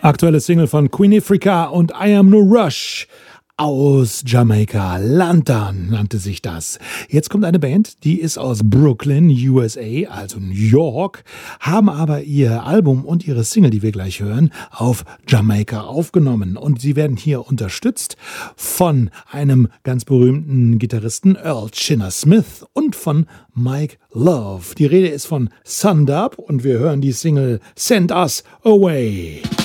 Aktuelle Single von Queen Ifrika und I Am No Rush aus Jamaika. Lantern nannte sich das. Jetzt kommt eine Band, die ist aus Brooklyn, USA, also New York, haben aber ihr Album und ihre Single, die wir gleich hören, auf Jamaika aufgenommen. Und sie werden hier unterstützt von einem ganz berühmten Gitarristen Earl Chinner Smith und von Mike Love. Die Rede ist von Sundub und wir hören die Single Send Us Away.